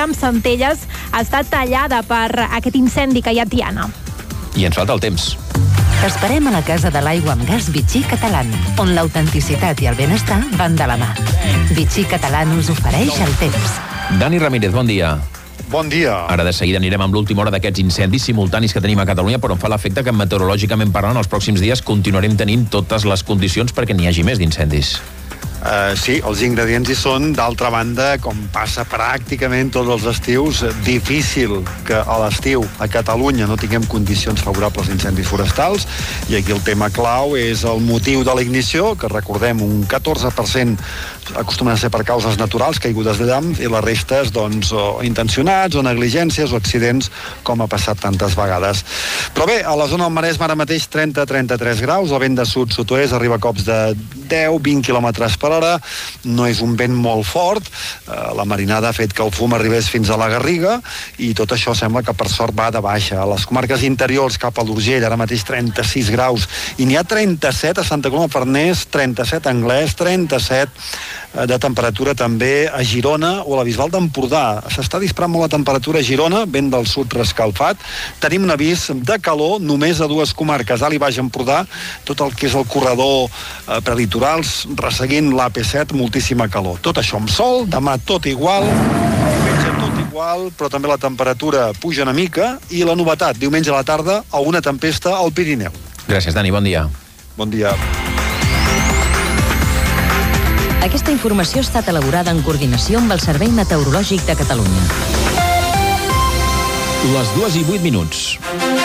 Campsentelles està tallada per aquest incendi que hi ha a Tiana. I ens falta el temps. T'esperem a la Casa de l'Aigua amb Gas Vichy Catalán, on l'autenticitat i el benestar van de la mà. Vichy Catalán us ofereix el temps. Dani Ramírez, bon dia. Bon dia. Ara de seguida anirem amb l'última hora d'aquests incendis simultanis que tenim a Catalunya, però em fa l'efecte que meteorològicament parlant els pròxims dies continuarem tenint totes les condicions perquè n'hi hagi més d'incendis. Sí, els ingredients hi són. D'altra banda, com passa pràcticament tots els estius, difícil que a l'estiu a Catalunya no tinguem condicions favorables d'incendis forestals, i aquí el tema clau és el motiu de la ignició, que recordem un 14% acostumen a ser per causes naturals, caigudes de llamp, i les restes, doncs, o intencionats, o negligències, o accidents, com ha passat tantes vegades. Però bé, a la zona del Maresme ara mateix 30-33 graus, el vent de sud-sud-oest arriba a cops de 10-20 km per hora, no és un vent molt fort, la marinada ha fet que el fum arribés fins a la Garriga, i tot això sembla que per sort va de baixa. A les comarques interiors cap a l'Urgell, ara mateix 36 graus, i n'hi ha 37 a Santa Coloma de Farners, 37 a Anglès, 37 de temperatura també a Girona o a la Bisbal d'Empordà. S'està disparant molt la temperatura a Girona, vent del sud rescalfat. Tenim un avís de calor només a dues comarques, Alt i Baix Empordà, tot el que és el corredor prelitorals, resseguint l'AP7, moltíssima calor. Tot això amb sol, demà tot igual, però també la temperatura puja una mica, i la novetat, diumenge a la tarda, alguna tempesta al Pirineu. Gràcies, Dani, bon dia. Bon dia. Aquesta informació ha estat elaborada en coordinació amb el Servei Meteorològic de Catalunya. Les 2:08.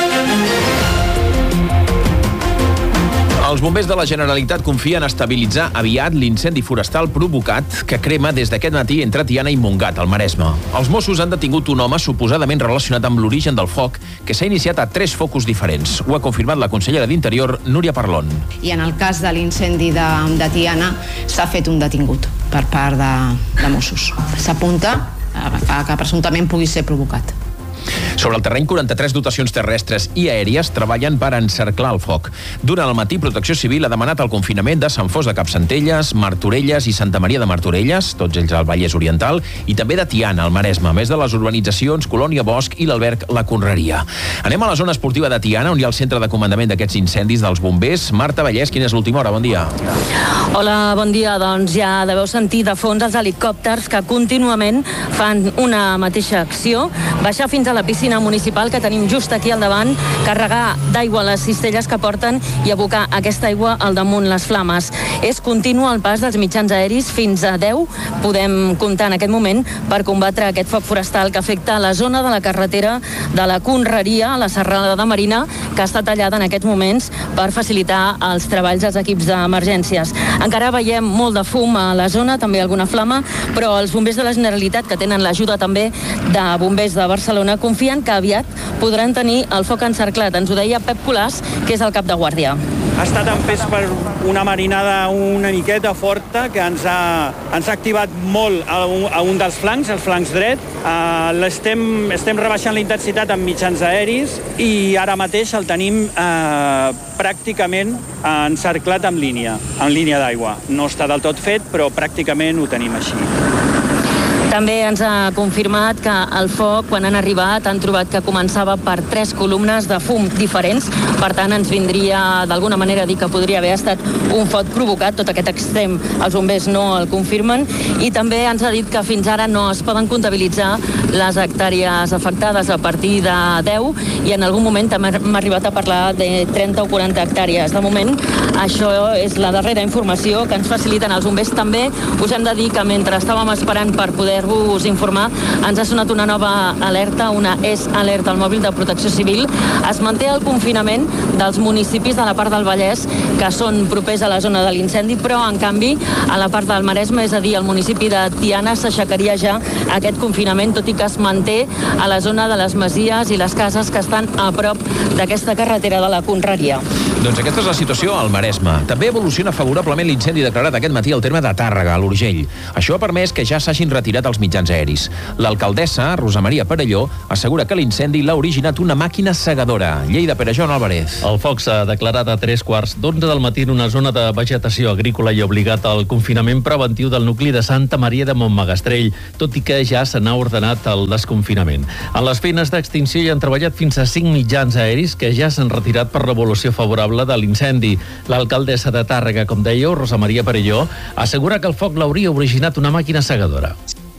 Els bombers de la Generalitat confien a estabilitzar aviat l'incendi forestal provocat que crema des d'aquest matí entre Tiana i Montgat, al Maresme. Els Mossos han detingut un home suposadament relacionat amb l'origen del foc, que s'ha iniciat a 3 focus diferents. Ho ha confirmat la consellera d'Interior, Núria Parlon. I en el cas de l'incendi de Tiana s'ha fet un detingut per part de Mossos. S'apunta a que presumptament pugui ser provocat. Sobre el terreny, 43 dotacions terrestres i aèries treballen per encerclar el foc. Durant el matí, Protecció Civil ha demanat el confinament de Sant Fos de Campsentelles, Martorelles i Santa Maria de Martorelles, tots ells al Vallès Oriental, i també de Tiana, al Maresme, a més de les urbanitzacions Colònia Bosch i l'Alberg La Conreria. Anem a la zona esportiva de Tiana, on hi ha el centre de comandament d'aquests incendis dels bombers. Marta Vallès, quina és l'última hora? Bon dia. Hola, bon dia. Doncs ja deveu sentir de fons els helicòpters que contínuament fan una mateixa acció, baixar fins a la piscina municipal que tenim just aquí al davant, carregar d'aigua les cistelles que porten i abocar aquesta aigua al damunt les flames. És continu el pas dels mitjans aeris, fins a 10 podem comptar en aquest moment per combatre aquest foc forestal que afecta la zona de la carretera de la Conreria, a la serralada de Marina, que està tallada en aquests moments per facilitar els treballs als equips d'emergències. Encara veiem molt de fum a la zona, també alguna flama, però els bombers de la Generalitat, que tenen l'ajuda també de bombers de Barcelona, confien que aviat podran tenir el foc encerclat. Ens ho deia Pep Colàs, que és el cap de guàrdia. Ha estat empès per una marinada una miqueta forta que ens ha activat molt a un dels flancs, els flancs dret. Estem rebaixant la intensitat amb mitjans aeris i ara mateix el tenim pràcticament encerclat en línia d'aigua. No està del tot fet, però pràcticament ho tenim així. També ens ha confirmat que el foc, quan han arribat, han trobat que començava per 3 columnes de fum diferents. Per tant, ens vindria d'alguna manera a dir que podria haver estat un foc provocat. Tot aquest extrem els bombers no el confirmen. I també ens ha dit que fins ara no es poden comptabilitzar les hectàrees afectades a partir de 10 i en algun moment també hem arribat a parlar de 30 o 40 hectàrees. De moment, això és la darrera informació que ens faciliten els bombers. També us hem de dir que mentre estàvem esperant per poder-vos informar, ens ha sonat una nova alerta, una alerta al mòbil de Protecció Civil. Es manté el confinament dels municipis de la part del Vallès que són propers a la zona de l'incendi, però en canvi a la part del Maresme, és a dir, al municipi de Tiana, s'aixecaria ja aquest confinament, tot i que es manté a la zona de les masies i les cases que estan a prop d'aquesta carretera de la Conreria. Doncs aquesta és la situació al Maresme. També evoluciona favorablement l'incendi declarat aquest matí al terme de Tàrrega, a l'Urgell. Això ha permès que ja s'hagin retirat els mitjans aeris. L'alcaldessa, Rosa Maria Perelló, assegura que l'incendi l'ha originat una màquina segadora. Lleida, Pere Joan Álvarez. El foc s'ha declarat a 3:15 del matí en una zona de vegetació agrícola i obligat al confinament preventiu del nucli de Santa Maria de Montmagastrell, tot i que ja se n'ha ordenat el desconfinament. En les feines d'extinció hi han treballat fins a 5 mitjans aeris que ja s'han retirat per l'evolució favorable de l'incendi. L'alcaldessa de Tàrrega, com dèieu, Rosa Maria Perelló, assegura que el foc l'hauria originat una màquina segadora.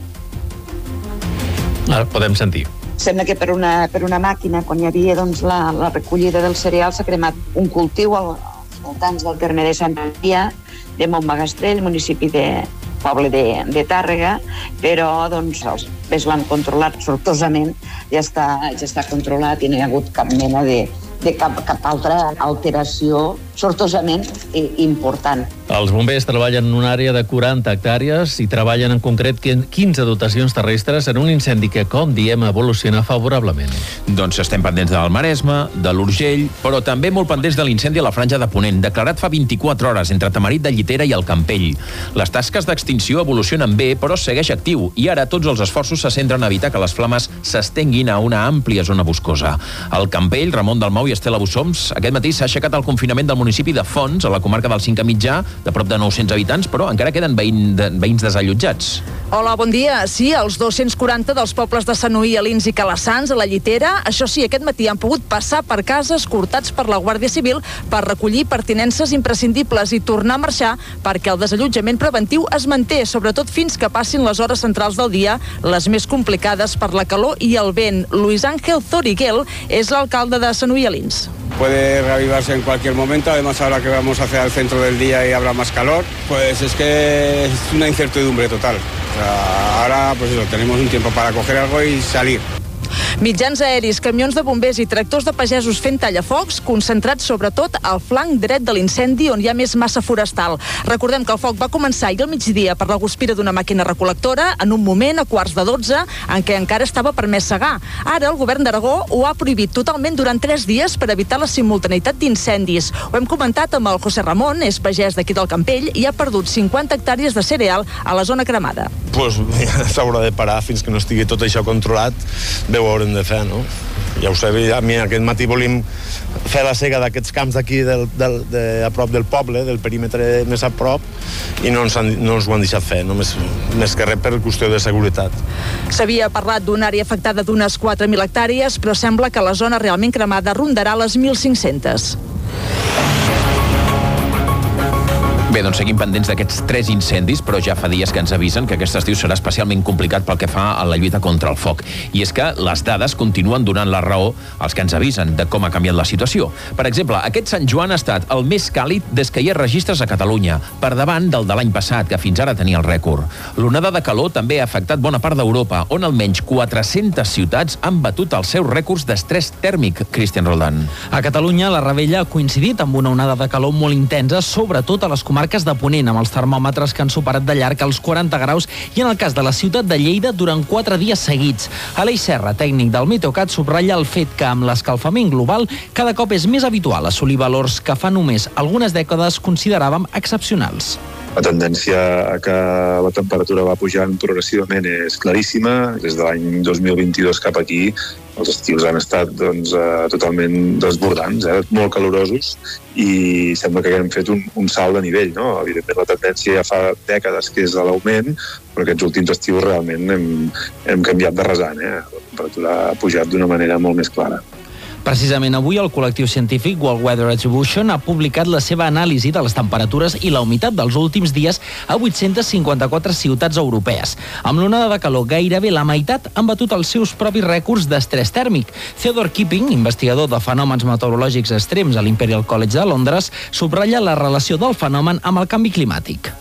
Ara podem sentir. Sembla que per una màquina, quan hi havia la recollida del cereal, s'ha cremat un cultiu als voltants del terme de Santa Maria de Montmagastrell, municipi de poble de Tàrrega, però els bombers l'han controlat sortosament, ja està controlat i no hi ha hagut cap mena de cap altra alteració sortosament important. Els bombers treballen en una àrea de 40 hectàrees i treballen en concret 15 dotacions terrestres en un incendi que, com diem, evoluciona favorablement. Doncs estem pendents del Maresme, de l'Urgell, però també molt pendents de l'incendi a la Franja de Ponent, declarat fa 24 hores entre Tamarit de Llitera i el Campell. Les tasques d'extinció evolucionen bé, però segueix actiu, i ara tots els esforços se centren a evitar que les flames s'estenguin a una àmplia zona boscosa. Al Campell, Ramon Dalmau i Estela Bussoms, aquest matí s'ha aixecat el confinament del municipi de Fonts, a la comarca del Cinca Mitjà, de prop de 900 habitants, però encara queden veïns desallotjats. Hola, bon dia. Sí, els 240 dels pobles de Sanuí, Alins i Calassans, a la Llitera, això sí, aquest matí han pogut passar per casa escortats per la Guàrdia Civil per recollir pertinences imprescindibles i tornar a marxar perquè el desallotjament preventiu es manté, sobretot fins que passin les hores centrals del dia, les més complicades per la calor i el vent. Luis Ángel Zoriguel és l'alcalde de Sanuí, Alins. Puede reavivarse en cualquier momento, además ahora que vamos hacia el centro del día y habrá más calor, pues es que es una incertidumbre total. O sea, ahora pues eso, tenemos un tiempo para coger algo y salir. Mitjans aeris, camions de bombers i tractors de pagesos fent tallafocs, concentrats sobretot al flanc dret de l'incendi on hi ha més massa forestal. Recordem que el foc va començar ahir al migdia per la guspira d'una màquina recol·lectora en un moment a 11:15 en què encara estava permès segar. Ara el govern d'Aragó ho ha prohibit totalment durant 3 dies per evitar la simultaneïtat d'incendis. Ho hem comentat amb el José Ramon, és pagès d'aquí del Campell i ha perdut 50 hectàrees de cereal a la zona cremada. Pues s'haurà de parar fins que no estigui tot això controlat, ho haurem de fer, no? Ja ho sabeu, a mi aquest matí volíem fer la sega d'aquests camps d'aquí a prop del poble, del perímetre més a prop, i no ens ho han deixat fer, només més que res per qüestió de seguretat. S'havia parlat d'una àrea afectada d'unes 4.000 hectàrees, però sembla que la zona realment cremada rondarà les 1.500. Bé, doncs seguim pendents d'aquests 3 incendis, però ja fa dies que ens avisen que aquest estiu serà especialment complicat pel que fa a la lluita contra el foc. I és que les dades continuen donant la raó als que ens avisen de com ha canviat la situació. Per exemple, aquest Sant Joan ha estat el més càlid des que hi ha registres a Catalunya, per davant del de l'any passat, que fins ara tenia el rècord. L'onada de calor també ha afectat bona part d'Europa, on almenys 400 ciutats han batut els seus rècords d'estrès tèrmic. Cristian Roldán. A Catalunya, la Ravella ha coincidit amb una onada de calor molt intensa, sobretot a les comarques de Ponent, amb els termòmetres que han superat de llarg els 40 graus i en el cas de la ciutat de Lleida durant 4 dies seguits. Aleix Serra, tècnic del Meteocat, subratlla el fet que amb l'escalfament global cada cop és més habitual assolir valors que fa només algunes dècades consideràvem excepcionals. La tendència a que la temperatura va pujant progressivament és claríssima. Des de l'any 2022 cap aquí els estius han estat totalment desbordants, molt calorosos, i sembla que hem fet un salt de nivell, no? Evidentment la tendència ja fa dècades que és a l'augment, però aquests últims estius realment hem canviat de rasant. La temperatura ha pujat d'una manera molt més clara. Precisament avui el col·lectiu científic World Weather Attribution ha publicat la seva anàlisi de les temperatures i la humitat dels últims dies a 854 ciutats europees. Amb l'onada de calor gairebé la meitat han batut els seus propis rècords d'estrès tèrmic. Theodore Keeping, investigador de fenòmens meteorològics extrems a l'Imperial College de Londres, subratlla la relació del fenomen amb el canvi climàtic.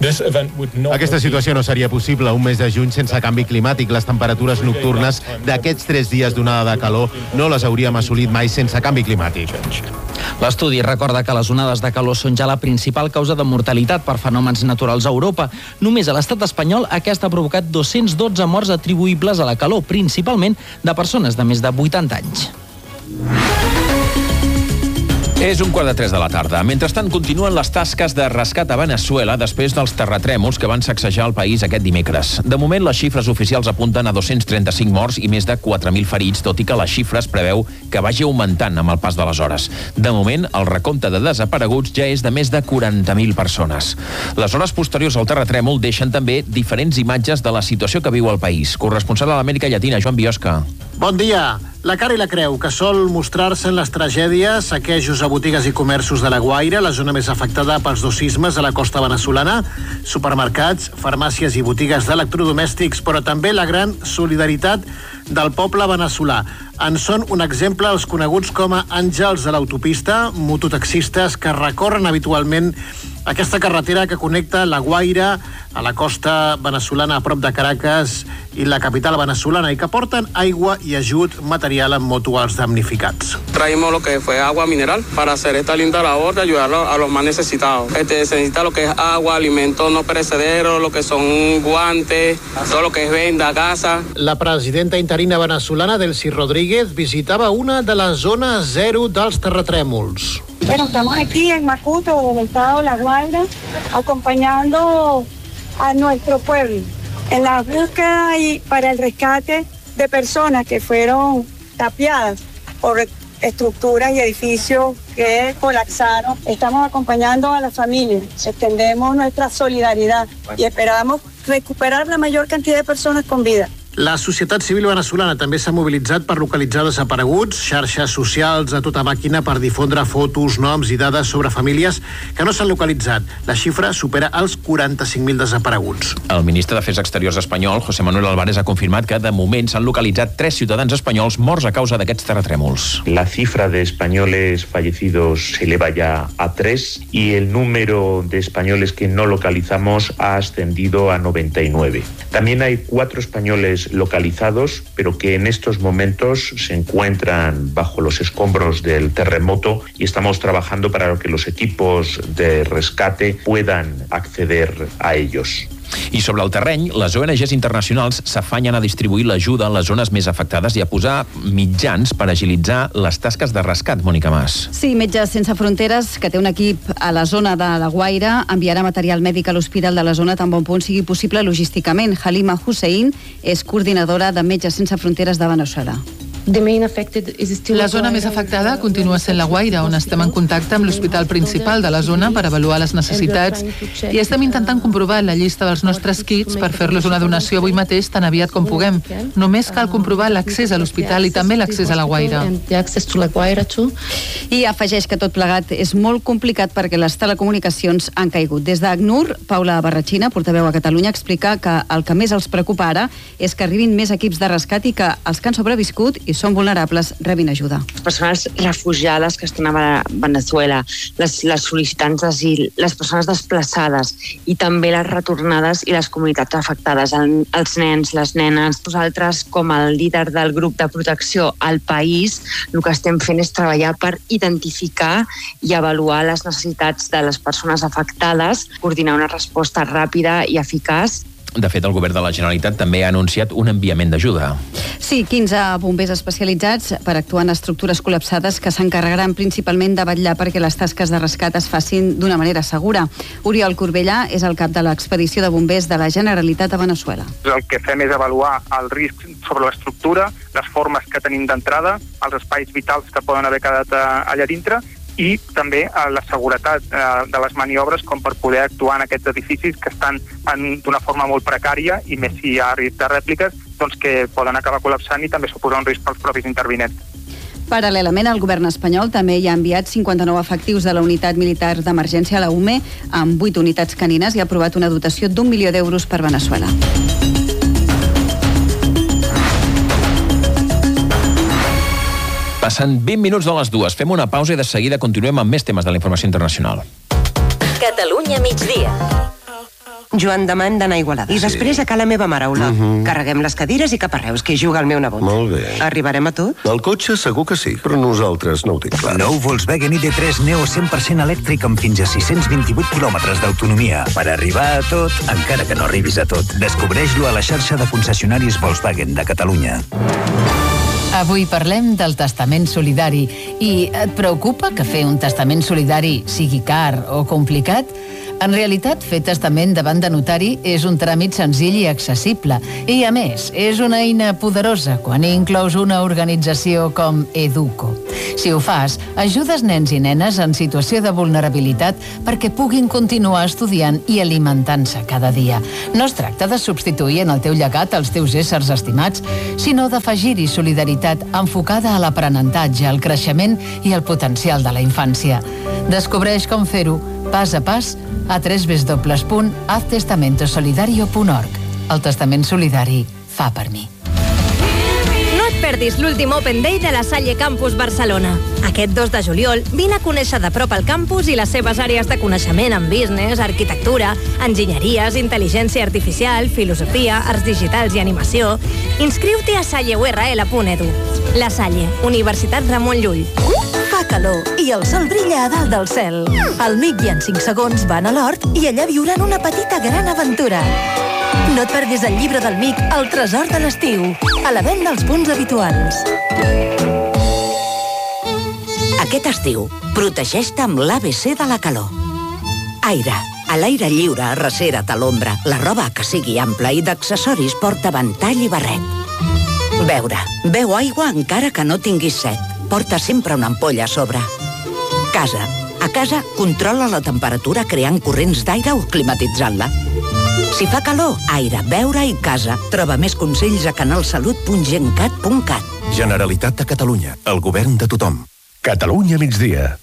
Aquesta situació no seria possible un mes de juny sense canvi climàtic. Les temperatures nocturnes d'aquests 3 dies d'onada de calor no les hauríem assolit mai sense canvi climàtic. L'estudi recorda que les onades de calor són ja la principal causa de mortalitat per fenòmens naturals a Europa. Només a l'estat espanyol aquesta ha provocat 212 morts atribuïbles a la calor, principalment de persones de més de 80 anys. És 2:45 de la tarda. Mentrestant, continuen les tasques de rescat a Veneçuela després dels terratrèmols que van sacsejar el país aquest dimecres. De moment, les xifres oficials apunten a 235 morts i més de 4.000 ferits, tot i que la xifra es preveu que vagi augmentant amb el pas de les hores. De moment, el recompte de desapareguts ja és de més de 40.000 persones. Les hores posteriors al terratrèmol deixen també diferents imatges de la situació que viu el país. Corresponsal a l'Amèrica Llatina, Joan Biosca. Bon dia. La cara i la creu, que sol mostrar-se en les tragèdies, saquejos a botigues i comerços de La Guaira, la zona més afectada pels dos sismes a la costa veneçolana, supermercats, farmàcies i botigues d'electrodomèstics, però també la gran solidaritat del poble veneçolà. En són un exemple els coneguts com a àngels de l'autopista, mototaxistes que recorren habitualment aquesta carretera que connecta La Guaira a la costa veneçolana a prop de Caracas i la capital veneçolana i que porten aigua i ajut material en moto als damnificats. Traímos lo que fue agua mineral para hacer esta linda labor de ayudar a los más necesitados. Se necesita lo que es agua, alimentos no perecederos, lo que son guantes, todo lo que es venda, gasa. La presidenta interina veneçolana, Delcy Rodríguez, visitava una de les zones zero dels terratrèmols. Bueno, estamos aquí en Macuto, en el estado de La Guaira, acompañando a nuestro pueblo en la búsqueda y para el rescate de personas que fueron tapiadas por estructuras y edificios que colapsaron. Estamos acompañando a las familias, extendemos nuestra solidaridad y esperamos recuperar la mayor cantidad de personas con vida. La societat civil veneçolana també s'ha mobilitzat per localitzar desapareguts, xarxes socials a tota màquina per difondre fotos, noms i dades sobre famílies que no s'han localitzat. La xifra supera els 45.000 desapareguts. El ministre d'Afers Exteriors espanyol, José Manuel Álvarez, ha confirmat que de moment s'han localitzat 3 ciutadans espanyols morts a causa d'aquests terratrèmols. La cifra de españoles fallecidos se eleva ya a 3 y el número de españoles que no localizamos ha ascendido a 99. También hay 4 españoles localizados, pero que en estos momentos se encuentran bajo los escombros del terremoto y estamos trabajando para que los equipos de rescate puedan acceder a ellos. I sobre el terreny, les ONGs internacionals s'afanyen a distribuir l'ajuda a les zones més afectades i a posar mitjans per agilitzar les tasques de rescat, Mònica Mas. Sí, Metges Sense Fronteres, que té un equip a la zona de La Guaira, enviarà material mèdic a l'hospital de la zona tan bon punt sigui possible logísticament. Halima Hussein és coordinadora de Metges Sense Fronteres de Veneçuela. La zona més afectada continua sent La Guaira, on estem en contacte amb l'hospital principal de la zona per avaluar les necessitats i estem intentant comprovar la llista dels nostres kits per fer-los una donació avui mateix tan aviat com puguem. Només cal comprovar l'accés a l'hospital i també l'accés a La Guaira. I afegeix que tot plegat és molt complicat perquè les telecomunicacions han caigut. Des d'ACNUR, Paula Barratxina, portaveu a Catalunya, explica que el que més els preocupa ara és que arribin més equips de rescat i que els que han sobreviscut i són vulnerables rebin ajuda. Les persones refugiades que estan a Veneçuela, les sol·licitants d'asil, les persones desplaçades i també les retornades i les comunitats afectades, els nens, les nenes. Nosaltres, com a líder del grup de protecció al país, el que estem fent és treballar per identificar i avaluar les necessitats de les persones afectades, coordinar una resposta ràpida i eficaç. De fet, el govern de la Generalitat també ha anunciat un enviament d'ajuda. Sí, 15 bombers especialitzats per actuar en estructures col·lapsades que s'encarregaran principalment de vetllar perquè les tasques de rescat es facin d'una manera segura. Oriol Corbellà és el cap de l'expedició de bombers de la Generalitat a Veneçuela. El que fem és avaluar el risc sobre l'estructura, les formes que tenim d'entrada, els espais vitals que poden haver quedat allà dintre i també la seguretat de les maniobres com per poder actuar en aquests edificis que estan d'una forma molt precària i més si hi ha risc de rèpliques doncs que poden acabar col·lapsant i també suposar un risc pels propis intervinents. Paral·lelament, el govern espanyol també hi ha enviat 59 efectius de la unitat militar d'emergència a la UME amb 8 unitats canines i ha aprovat una dotació d'1 milió d'euros per Veneçuela. Passen 20 minuts de les 2. Fem una pausa i de seguida continuem amb més temes de la informació internacional. Catalunya migdia. Joan Damant d'anar a Igualada. I després a Ca la meva mare, Ola. Carreguem les cadires i cap a Reus, que hi juga el meu nebot. Molt bé. Arribarem a tot? El cotxe segur que sí, però nosaltres no ho tinc clar. Nou Volkswagen ID3 Neo 100% elèctric amb fins a 628 quilòmetres d'autonomia. Per arribar a tot, encara que no arribis a tot. Descobreix-lo a la xarxa de concessionaris Volkswagen de Catalunya. Avui parlem del testament solidari. I et preocupa que fer un testament solidari sigui car o complicat? En realitat, fer testament davant de notari és un tràmit senzill i accessible. I, a més, és una eina poderosa quan inclous una organització com Educo. Si ho fas, ajudes nens i nenes en situació de vulnerabilitat perquè puguin continuar estudiant i alimentant-se cada dia. No es tracta de substituir en el teu llegat els teus éssers estimats, sinó d'afegir-hi solidaritat enfocada a l'aprenentatge, el creixement i el potencial de la infància. Descobreix com fer-ho pas a pas a www.haztestamentosolidario.org. El testament solidari fa per mi. No et perdis l'últim Open Day de la Salle Campus Barcelona. Aquest 2 de juliol vine a conèixer de prop el campus i les seves àrees de coneixement en business, arquitectura, enginyeries, intel·ligència artificial, filosofia, arts digitals i animació. Inscriu-te a salleurl.edu. La Salle, Universitat Ramon Llull. Fa calor i el sol brilla a dalt del cel. El Mic i en 5 segons van a l'hort i allà viuran una petita gran aventura. No et perdis el llibre del Mic, El tresor de l'estiu, a la venda als punts habituals. Aquest estiu, protegeix-te amb l'ABC de la calor. Aire. A l'aire lliure, arrecera't a l'ombra. La roba que sigui ampla i d'accessoris porta ventall i barret. Beure. Beu aigua encara que no tinguis set. Porta sempre una ampolla a sobre. Casa. A casa, controla la temperatura creant corrents d'aire o climatitzant-la. Si fa calor, aire, beure i casa. Troba més consells a canalsalut.gencat.cat. Generalitat de Catalunya. El govern de tothom. Catalunya migdia.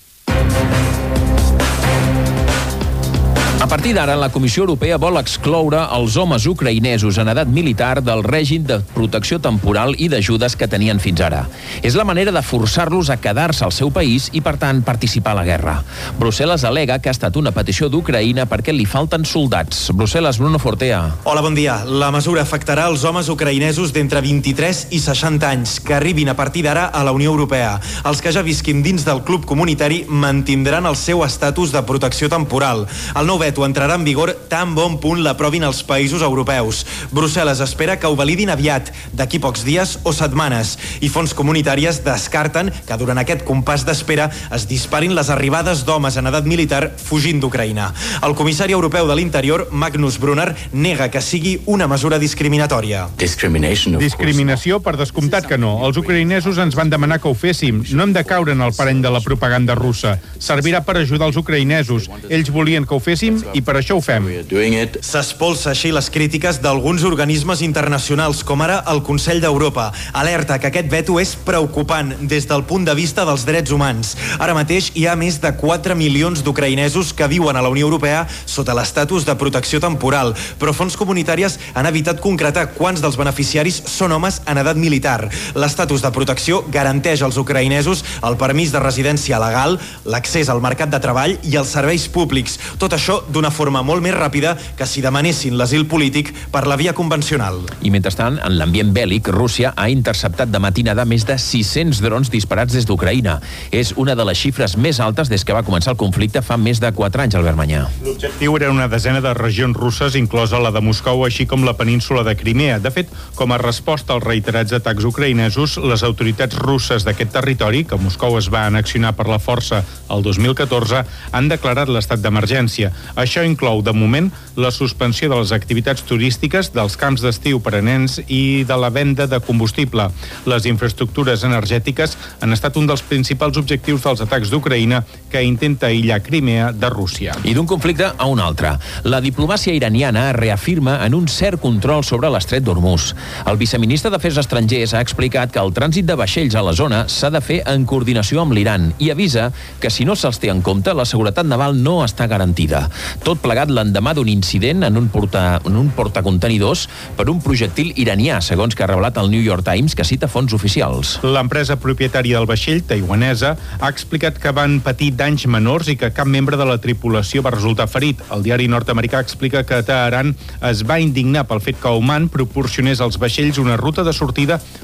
A partir d'ara, la Comissió Europea vol excloure els homes ucraïnesos en edat militar del règim de protecció temporal i d'ajudes que tenien fins ara. És la manera de forçar-los a quedar-se al seu país i, per tant, participar a la guerra. Brussel·les al·lega que ha estat una petició d'Ucraïna perquè li falten soldats. Brussel·les, Bruno Fortea. Hola, bon dia. La mesura afectarà els homes ucraïnesos d'entre 23 i 60 anys que arribin a partir d'ara a la Unió Europea. Els que ja visquin dins del club comunitari mantindran el seu estatus de protecció temporal. El nou veto entrarà en vigor tan bon punt l'aprovin els països europeus. Brussel·les espera que ho validin aviat, d'aquí pocs dies o setmanes, i fonts comunitàries descarten que durant aquest compàs d'espera es disparin les arribades d'homes en edat militar fugint d'Ucraïna. El comissari europeu de l'Interior, Magnus Brunner, nega que sigui una mesura discriminatòria. Discriminació, per descomptat que no. Els ucraïnesos ens van demanar que ho féssim. No hem de caure en el parany de la propaganda russa. Servirà per ajudar els ucraïnesos. Ells volien que ho féssim i per això ho fem. S'espolsa així les crítiques d'alguns organismes internacionals, com ara el Consell d'Europa. Alerta que aquest veto és preocupant des del punt de vista dels drets humans. Ara mateix hi ha més de 4 milions d'ucraïnesos que viuen a la Unió Europea sota l'estatus de protecció temporal, però fonts comunitàries han evitat concretar quants dels beneficiaris són homes en edat militar. L'estatus de protecció garanteix als ucraïnesos el permís de residència legal, l'accés al mercat de treball i els serveis públics. Tot això d'una forma molt més ràpida que si demanessin l'asil polític per la via convencional. I mentrestant, en l'ambient bèl·lic, Rússia ha interceptat de matinada més de 600 drons disparats des d'Ucraïna. És una de les xifres més altes des que va començar el conflicte fa més de 4 anys, Albert Manyà. L'objectiu era una desena de regions russes, inclosa la de Moscou, així com la península de Crimea. De fet, com a resposta als reiterats atacs ucraïnesos, les autoritats russes d'aquest territori, que Moscou es va annexionar per la força el 2014, han declarat l'estat d'emergència. Això inclou, de moment, la suspensió de les activitats turístiques, dels camps d'estiu per a nens i de la venda de combustible. Les infraestructures energètiques han estat un dels principals objectius dels atacs d'Ucraïna, que intenta aïllar Crimea de Rússia. I d'un conflicte a un altre. La diplomàcia iraniana reafirma en un cert control sobre l'estret d'Hormuz. El viceministre d'Afers Estrangers ha explicat que el trànsit de vaixells a la zona s'ha de fer en coordinació amb l'Iran i avisa que si no se'ls té en compte, la seguretat naval no està garantida. Tot plegat l'endemà d'un incident en un portacontenidors per un projectil iranià, segons que ha revelat el New York Times, que cita fonts oficials. L'empresa propietària del vaixell, taiwanesa, ha explicat que van patir danys menors i que cap membre de la tripulació va resultar ferit. El diari nord-americà explica que Teheran es va indignar pel fet que Oman proporcionés als vaixells una ruta de sortida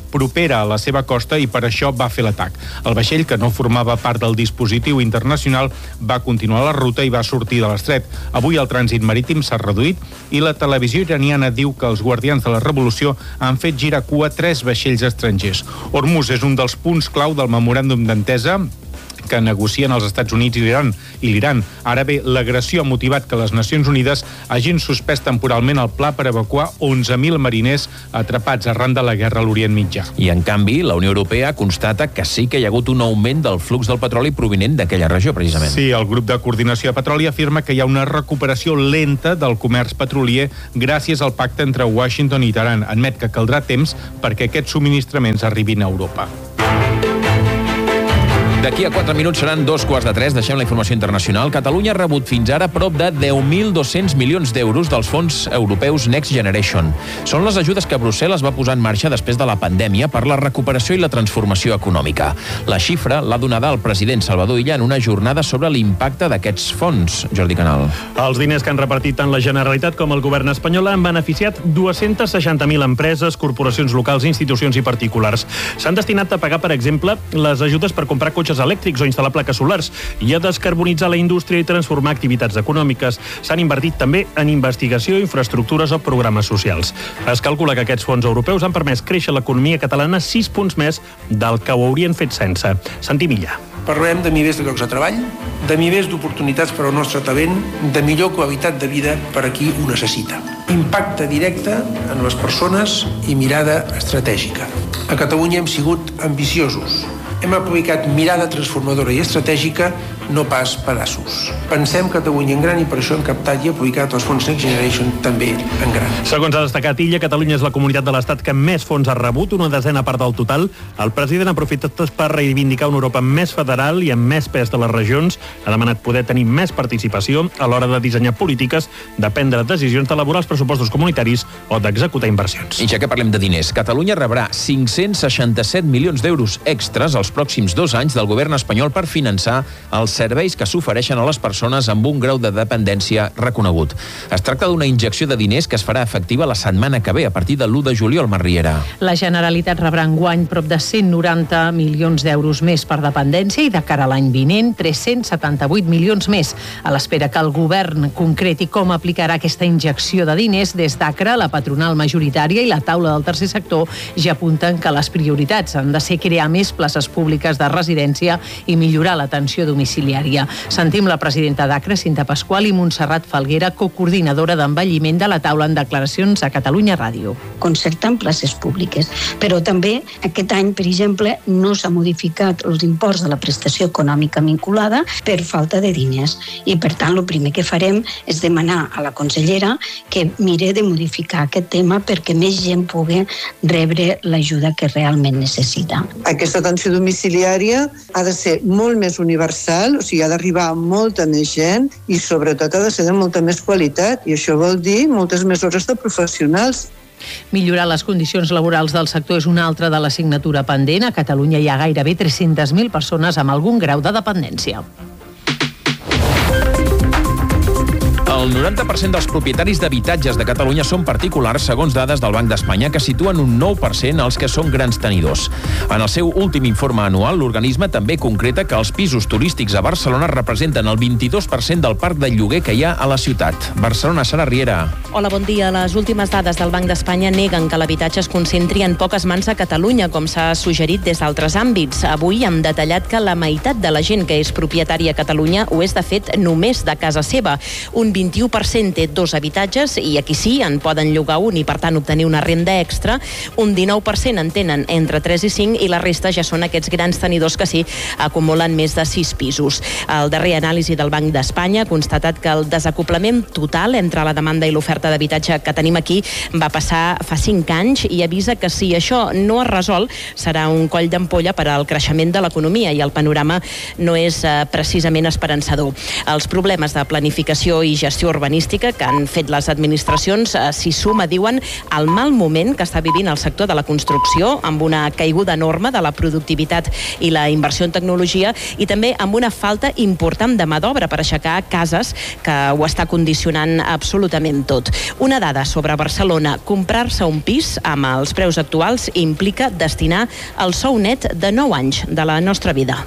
propera a la seva costa i per això va fer l'atac. El vaixell, que no formava part del dispositiu internacional, va continuar la ruta i va sortir de l'estret. Avui el trànsit marítim s'ha reduït i la televisió iraniana diu que els guardians de la revolució han fet girar cua 3 vaixells estrangers. Hormuz és un dels punts clau del memoràndum d'entesa que negocien els Estats Units i l'Iran. Ara bé, l'agressió ha motivat que les Nacions Unides hagin suspès temporalment el pla per evacuar 11.000 mariners atrapats arran de la guerra a l'Orient Mitjà. I, en canvi, la Unió Europea constata que sí que hi ha hagut un augment del flux del petroli provinent d'aquella regió, precisament. Sí, el grup de coordinació de petroli afirma que hi ha una recuperació lenta del comerç petrolier gràcies al pacte entre Washington i Teheran. Admet que caldrà temps perquè aquests subministraments arribin a Europa. D'aquí a 4 minuts seran 2:15. Deixem la informació internacional. Catalunya ha rebut fins ara prop de 10.200 milions d'euros dels fons europeus Next Generation. Són les ajudes que Brussel·les va posar en marxa després de la pandèmia per la recuperació i la transformació econòmica. La xifra l'ha donada el president Salvador Illa en una jornada sobre l'impacte d'aquests fons. Jordi Canal. Els diners que han repartit tant la Generalitat com el govern espanyol han beneficiat 260.000 empreses, corporacions locals, institucions i particulars. S'han destinat a pagar, per exemple, les ajudes per comprar cotxes elèctrics o instal·lar plaques solars i a descarbonitzar la indústria i transformar activitats econòmiques. S'han invertit també en investigació, infraestructures o programes socials. Es calcula que aquests fons europeus han permès créixer l'economia catalana 6 punts més del que ho haurien fet sense. Santi Milla. Parlem de milers de llocs de treball, de milers d'oportunitats per al nostre talent, de millor qualitat de vida per a qui ho necessita. Impacte directe en les persones i mirada estratègica. A Catalunya hem sigut ambiciosos. Hem aplicat mirada transformadora i estratègica, no pas pedaços. Pensem Catalunya en gran i per això hem captat i aplicat els fons Next Generation també en gran. Segons ha destacat Illa, Catalunya és la comunitat de l'Estat que més fons ha rebut, una desena part del total. El president ha aprofitat per reivindicar una Europa més federal i amb més pes de les regions. Ha demanat poder tenir més participació a l'hora de dissenyar polítiques, de prendre decisions, d'elaborar els pressupostos comunitaris o d'executar inversions. I ja que parlem de diners, Catalunya rebrà 567 milions d'euros extras els pròxims 2 anys del govern espanyol per finançar els serveis que s'ofereixen a les persones amb un grau de dependència reconegut. Es tracta d'una injecció de diners que es farà efectiva la setmana que ve, a partir de l'1 de juliol, Marriera. La Generalitat rebrà enguany prop de 190 milions d'euros més per dependència i de cara a l'any vinent 378 milions més. A l'espera que el govern concreti com aplicarà aquesta injecció de diners, des d'Acra, la patronal majoritària i la taula del tercer sector ja apunten que les prioritats han de ser crear més places públiques de residència i millorar l'atenció domiciliària. Sentim la presidenta d'Acra, Cinta Pasqual, i Montserrat Falguera, cocoordinadora d'envelliment de la taula, en declaracions a Catalunya Ràdio. Concertant places públiques, però també aquest any, per exemple, no s'ha modificat els imports de la prestació econòmica vinculada per falta de diners i, per tant, el primer que farem és demanar a la consellera que mire de modificar aquest tema perquè més gent pugui rebre l'ajuda que realment necessita. Aquesta atenció domiciliària ha de ser molt més universal, o sigui, ha d'arribar a molta més gent i sobretot ha de ser de molta més qualitat i això vol dir moltes més hores de professionals. Millorar les condicions laborals del sector és una altra de l'assignatura pendent. A Catalunya hi ha gairebé 300.000 persones amb algun grau de dependència. El 90% dels propietaris d'habitatges de Catalunya són particulars, segons dades del Banc d'Espanya, que situen un 9% als que són grans tenidors. En el seu últim informe anual, l'organisme també concreta que els pisos turístics a Barcelona representen el 22% del parc de lloguer que hi ha a la ciutat. Barcelona, Sara Riera. Hola, bon dia. Les últimes dades del Banc d'Espanya neguen que l'habitatge es concentri en poques mans a Catalunya, com s'ha suggerit des d'altres àmbits. Avui hem detallat que la meitat de la gent que és propietària a Catalunya ho és, de fet, només de casa seva. Un 21% té 2 habitatges i aquí sí, en poden llogar un i, per tant, obtenir una renda extra. Un 19% en tenen entre 3 i 5 i la resta ja són aquests grans tenidors que sí acumulen més de 6 pisos. El darrer anàlisi del Banc d'Espanya ha constatat que el desacoplament total entre la demanda i l'oferta d'habitatge que tenim aquí va passar fa 5 anys i avisa que si això no es resol serà un coll d'ampolla per al creixement de l'economia i el panorama no és precisament esperançador. Els problemes de planificació i gestió gestió urbanística que han fet les administracions s'hi suma, diuen, al mal moment que està vivint el sector de la construcció, amb una caiguda enorme de la productivitat i la inversió en tecnologia, i també amb una falta important de mà d'obra per aixecar cases, que ho està condicionant absolutament tot. Una dada sobre Barcelona: comprar-se un pis amb els preus actuals implica destinar el sou net de 9 anys de la nostra vida.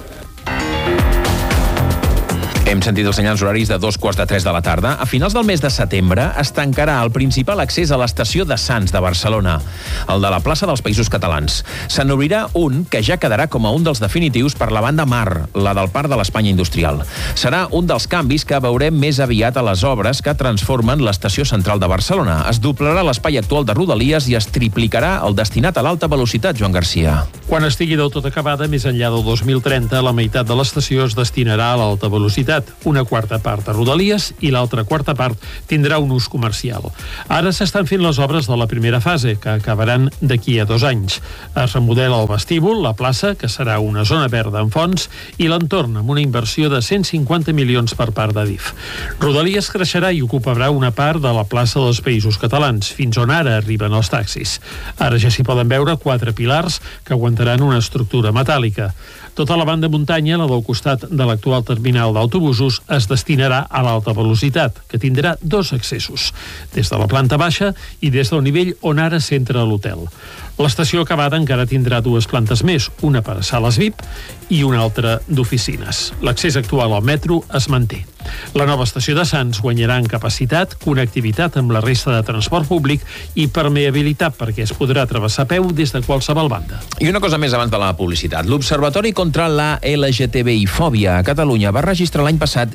Hem sentit els senyals horaris de 2:45 de la tarda. A finals del mes de setembre es tancarà el principal accés a l'estació de Sants de Barcelona, el de la plaça dels Països Catalans. Se n'obrirà un que ja quedarà com a un dels definitius per la banda mar, la del Parc de l'Espanya Industrial. Serà un dels canvis que veurem més aviat a les obres que transformen l'estació central de Barcelona. Es doblarà l'espai actual de Rodalies i es triplicarà el destinat a l'alta velocitat, Joan Garcia. Quan estigui del tot acabada, més enllà del 2030, la meitat de l'estació es destinarà a l'alta velocitat. Una quarta part a Rodalies i l'altra quarta part tindrà un ús comercial. Ara s'estan fent les obres de la primera fase, que acabaran d'aquí a 2 anys. Es remodela el vestíbul, la plaça, que serà una zona verda amb fonts, i l'entorn, amb una inversió de 150 milions per part d'Adif. Rodalies creixerà i ocuparà una part de la plaça dels Països Catalans, fins on ara arriben els taxis. Ara ja s'hi poden veure 4 pilars que aguantaran una estructura metàl·lica. Tota la banda muntanya, la del costat de l'actual terminal d'autobusos, es destinarà a l'alta velocitat, que tindrà 2 accessos, des de la planta baixa i des del nivell on ara s'entra a l'hotel. L'estació acabada encara tindrà 2 plantes més, una per a sales VIP i una altra d'oficines. L'accés actual al metro es manté. La nova estació de Sants guanyarà en capacitat, connectivitat amb la resta de transport públic i permeabilitat, perquè es podrà travessar a peu des de qualsevol banda. I una cosa més abans de la publicitat. L'Observatori contra la LGTBI-fòbia a Catalunya va registrar l'any passat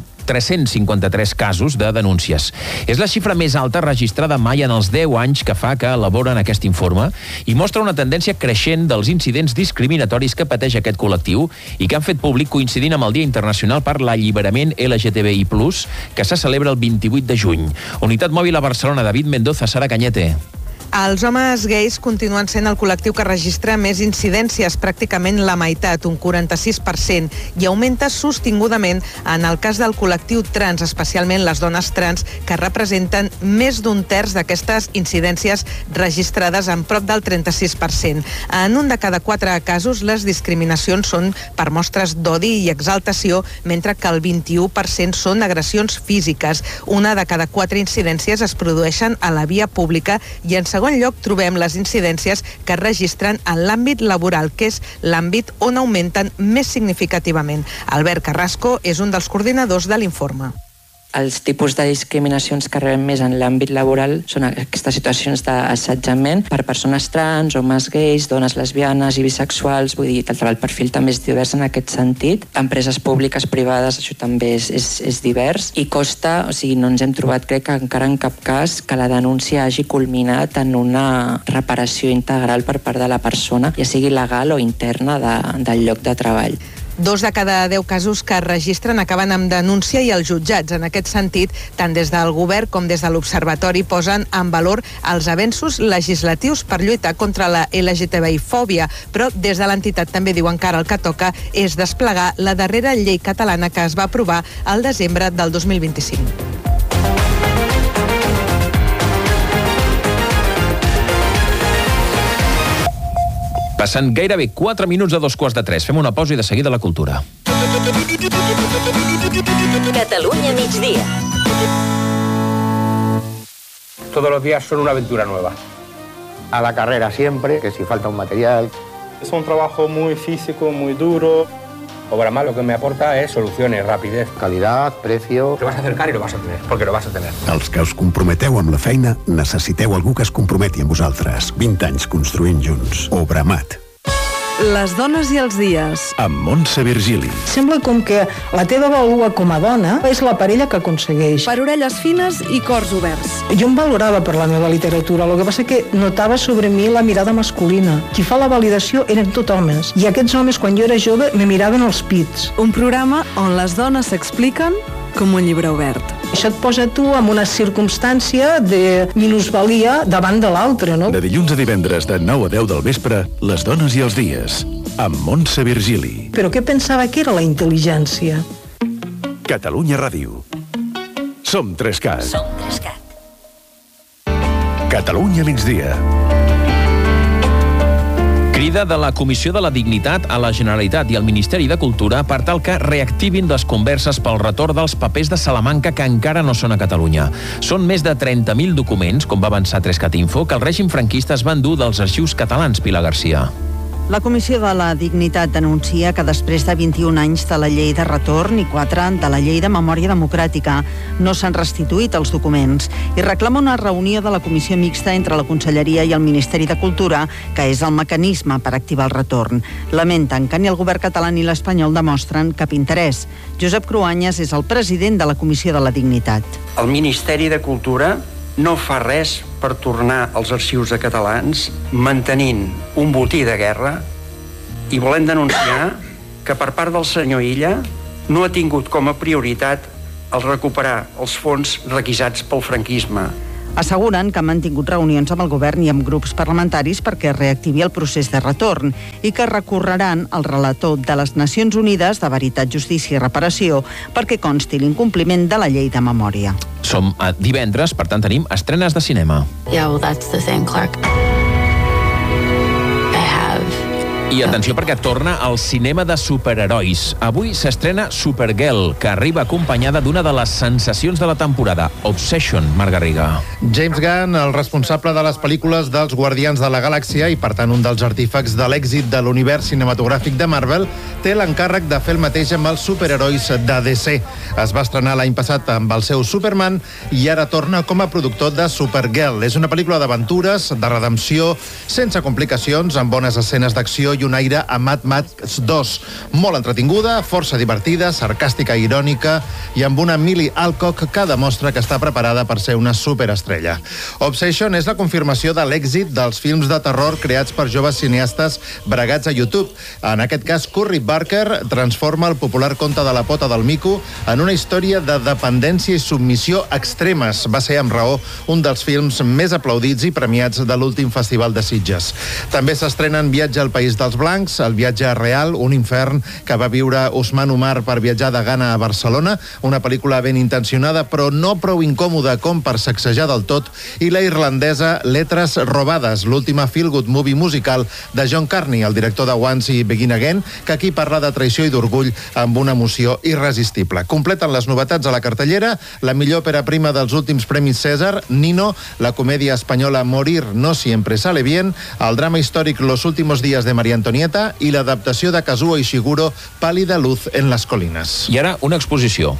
353 casos de denúncies. És la xifra més alta registrada mai en els 10 anys que fa que elaboren aquest informe i mostra una tendència creixent dels incidents discriminatoris que pateix aquest col·lectiu i que han fet públic coincidint amb el Dia Internacional per l'Alliberament LGTBI+, que se celebra el 28 de juny. Unitat mòbil a Barcelona, David Mendoza, Sara Cañete. Els homes gais continuen sent el col·lectiu que registra més incidències, pràcticament la meitat, un 46%, i augmenta sostingudament en el cas del col·lectiu trans, especialment les dones trans, que representen més d'un terç d'aquestes incidències registrades, en prop del 36%. En un de cada 4 casos, les discriminacions són per mostres d'odi i exaltació, mentre que el 21% són agressions físiques. Una de cada 4 incidències es produeixen a la via pública i en segon lloc trobem les incidències que es registren en l'àmbit laboral, que és l'àmbit on augmenten més significativament. Albert Carrasco és un dels coordinadors de l'informe. Els tipus de discriminacions que rebem més en l'àmbit laboral són aquestes situacions d'assetjament per persones trans, homes gais, dones lesbianes i bisexuals. Vull dir, el perfil també és divers en aquest sentit. Empreses públiques, privades, això també és divers. I costa, o sigui, no ens hem trobat, crec que encara en cap cas, que la denúncia hagi culminat en una reparació integral per part de la persona, ja sigui legal o interna del lloc de treball. 2 de cada 10 casos que es registren acaben amb denúncia i els jutjats. En aquest sentit, tant des del govern com des de l'Observatori posen en valor els avenços legislatius per lluitar contra la LGTBI-fòbia, però des de l'entitat també diuen que ara el que toca és desplegar la darrera llei catalana que es va aprovar al desembre del 2025. Passen gairebé 4 minuts a 2:45. Fem una pausa i de seguida la cultura. Catalunya migdia. Todos los días son una aventura nueva. A la carrera siempre, que si falta un material. Es un trabajo muy físico, muy duro. Obramat lo que me aporta es soluciones, rapidez, calidad, precio. Te vas a acercar y lo vas a tener, porque lo vas a tener. Els que us comprometeu amb la feina, necessiteu algú que es comprometi amb vosaltres. 20 anys construint junts. Obramat. Les dones i els dies. Amb Montse Virgili. Sembla com que la teva vàlua com a dona és la parella que aconsegueix. Per orelles fines i cors oberts. Jo em valorava per la meva literatura, el que passa que notava sobre mi la mirada masculina. Qui fa la validació eren tot homes. I aquests homes, quan jo era jove, me miraven els pits. Un programa on les dones s'expliquen com un llibre obert. Això et posa tu en una circumstància de minusvalia davant de l'altre, no? De dilluns a divendres, de 9 a 10 del vespre, Les dones i els dies, amb Montse Virgili. Però què pensava que era la intel·ligència? Catalunya Ràdio. Som 3CAT. Som 3CAT. Catalunya migdia. Crida de la Comissió de la Dignitat a la Generalitat i al Ministeri de Cultura per tal que reactivin les converses pel retorn dels papers de Salamanca que encara no són a Catalunya. Són més de 30.000 documents, com va avançar 3CAT Info, que el règim franquista es va endur dels arxius catalans, Pilar Garcia. La Comissió de la Dignitat denuncia que després de 21 anys de la llei de retorn i 4 de la llei de memòria democràtica no s'han restituït els documents i reclama una reunió de la Comissió Mixta entre la Conselleria i el Ministeri de Cultura, que és el mecanisme per activar el retorn. Lamenten que ni el govern català ni l'espanyol demostren cap interès. Josep Cruanyes és el president de la Comissió de la Dignitat. El Ministeri de Cultura no fa res per tornar als arxius de catalans mantenint un botí de guerra i volem denunciar que per part del senyor Illa no ha tingut com a prioritat el recuperar els fons requisats pel franquisme. Asseguren que han mantingut reunions amb el govern i amb grups parlamentaris perquè reactivi el procés de retorn i que recorreran al relator de les Nacions Unides de Veritat, Justícia i Reparació perquè consti l'incompliment de la llei de memòria. Som a divendres, per tant tenim estrenes de cinema. Yeah, well, that's the thing, Clark. I atenció perquè torna al cinema de superherois. Avui s'estrena Supergirl, que arriba acompanyada d'una de les sensacions de la temporada, Obsession, Marc Garriga. James Gunn, el responsable de les pel·lícules dels Guardians de la Galàxia i, per tant, un dels artífecs de l'èxit de l'univers cinematogràfic de Marvel, té l'encàrrec de fer el mateix amb els superherois de DC. Es va estrenar l'any passat amb el seu Superman i ara torna com a productor de Supergirl. És una pel·lícula d'aventures, de redempció, sense complicacions, amb bones escenes d'acció i un aire a Mad Max 2. Molt entretinguda, força divertida, sarcàstica i irònica, i amb una Millie Alcock que demostra que està preparada per ser una superestrella. Obsession és la confirmació de l'èxit dels films de terror creats per joves cineastes bregats a YouTube. En aquest cas, Curry Barker transforma el popular conte de la pota del mico en una història de dependència i submissió extremes. Va ser, amb raó, un dels films més aplaudits i premiats de l'últim Festival de Sitges. També s'estrenen Viatge al País dels Blancs, El viatge real, un infern que va viure Usman Umar per viatjar de Ghana a Barcelona, una pel·lícula ben intencionada però no prou incòmoda com per sacsejar del tot, i la irlandesa Letres robades, l'última feel-good movie musical de John Carney, el director de Once i Begin Again, que aquí parla de traïció i d'orgull amb una emoció irresistible. Completen les novetats a la cartellera, la millor òpera prima dels últims Premis César, Nino, la comèdia espanyola Morir no siempre sale bien, el drama històric Los últimos días de María Antonieta i l'adaptació de Kazuo Ishiguro, Pálida luz en las colinas. I ara una exposició.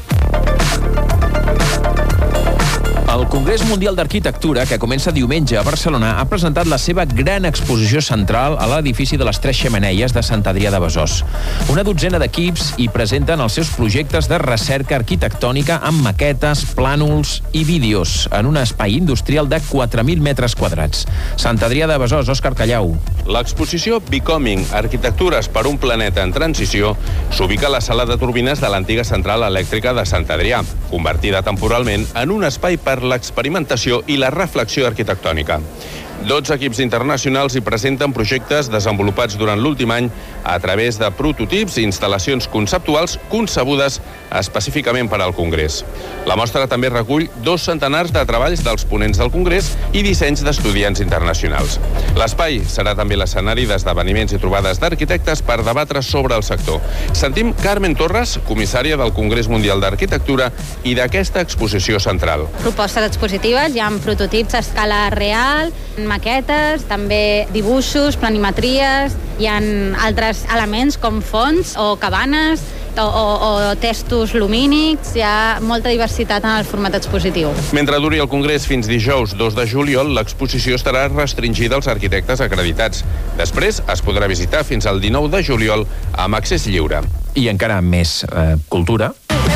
El Congrés Mundial d'Arquitectura, que comença diumenge a Barcelona, ha presentat la seva gran exposició central a l'edifici de les Tres Xemeneies de Sant Adrià de Besòs. Una dotzena d'equips hi presenten els seus projectes de recerca arquitectònica amb maquetes, plànols i vídeos en un espai industrial de 4.000 metres quadrats. Sant Adrià de Besòs, Òscar Callau. L'exposició Becoming, Arquitectures per un planeta en transició, s'ubica a la sala de turbines de l'antiga central elèctrica de Sant Adrià, convertida temporalment en un espai per l'experimentació i la reflexió arquitectònica. 12 equips internacionals hi presenten projectes desenvolupats durant l'últim any a través de prototips i instal·lacions conceptuals concebudes específicament per al Congrés. La mostra també recull 2 centenars de treballs dels ponents del Congrés i dissenys d'estudiants internacionals. L'espai serà també l'escenari d'esdeveniments i trobades d'arquitectes per debatre sobre el sector. Sentim Carmen Torres, comissària del Congrés Mundial d'Arquitectura i d'aquesta exposició central. Propostes expositives, hi ha prototips a escala real, maquetes, també dibuixos, planimetries, hi ha altres elements com fonts o cabanes o textos lumínics, hi ha molta diversitat en el format expositiu. Mentre duri el Congrés fins dijous 2 de juliol, l'exposició estarà restringida als arquitectes acreditats. Després es podrà visitar fins al 19 de juliol amb accés lliure. I encara més cultura.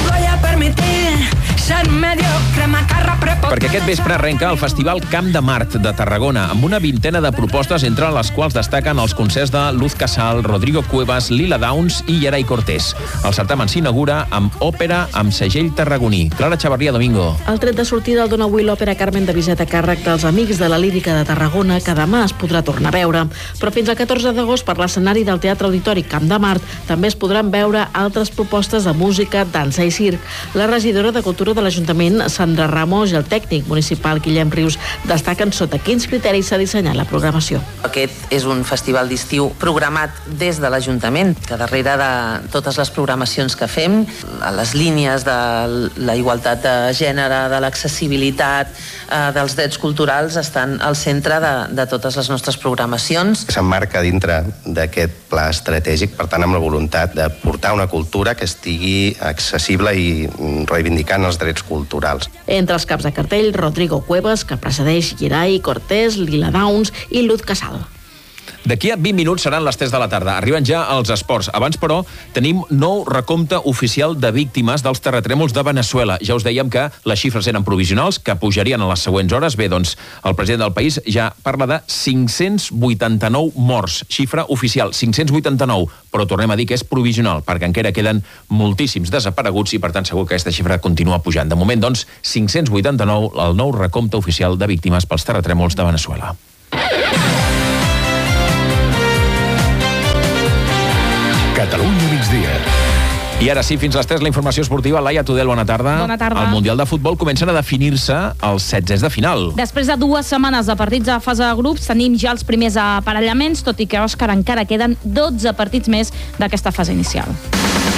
Perquè aquest vespre arrenca el Festival Camp de Mart de Tarragona, amb una vintena de propostes, entre les quals destaquen els concerts de Luz Casal, Rodrigo Cuevas, Lila Downs i Yeray Cortés. El certamen s'inaugura amb òpera amb segell tarragoní. Clara Chavarría, Domingo. El tret de sortida el dona avui l'òpera Carmen de Bizet a càrrec dels Amics de la Lírica de Tarragona, que demà es podrà tornar a veure. Però fins al 14 d'agost, per l'escenari del Teatre Auditori Camp de Mart, també es podran veure altres propostes de música, dansa i circ. La regidora de Cultura de l'Ajuntament, Sandra Ramos, i el tècnic municipal Guillem Rius destaquen sota quins criteris s'ha dissenyat la programació. Aquest és un festival d'estiu programat des de l'Ajuntament, que darrere de totes les programacions que fem, a les línies de la igualtat de gènere, de l'accessibilitat, dels drets culturals, estan al centre de totes les nostres programacions. S'emmarca dintre d'aquest pla estratègic, per tant, amb la voluntat de portar una cultura que estigui accessible i reivindicant els drets culturals. Entre els caps de cartell, Rodrigo Cuevas, que precedeix Gerai, Cortés, Lila Downs i Luz Casal. D'aquí a 20 minuts seran les 3 de la tarda. Arriben ja els esports. Abans, però, tenim nou recompte oficial de víctimes dels terratrèmols de Veneçuela. Ja us dèiem que les xifres eren provisionals, que pujarien a les següents hores. Bé, doncs, el president del país ja parla de 589 morts. Xifra oficial, 589. Però tornem a dir que és provisional, perquè encara queden moltíssims desapareguts i, per tant, segur que aquesta xifra continua pujant. De moment, doncs, 589, el nou recompte oficial de víctimes pels terratrèmols de Veneçuela. Catalunya migdia. I ara sí, fins les 3, la informació esportiva. Laia Tudel, bona tarda. Bona tarda. Al Mundial de Futbol comencen a definir-se els 16 de final. Després de 2 setmanes de partits a fase de grups, tenim ja els primers aparellaments, tot i que, Òscar, encara queden 12 partits més d'aquesta fase inicial.